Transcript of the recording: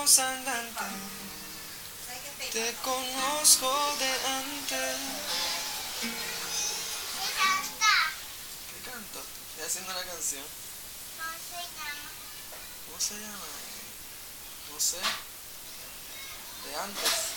Andante, te conozco de antes. ¿Qué canto? Estoy haciendo una canción. ¿Cómo se llama? No sé. De antes.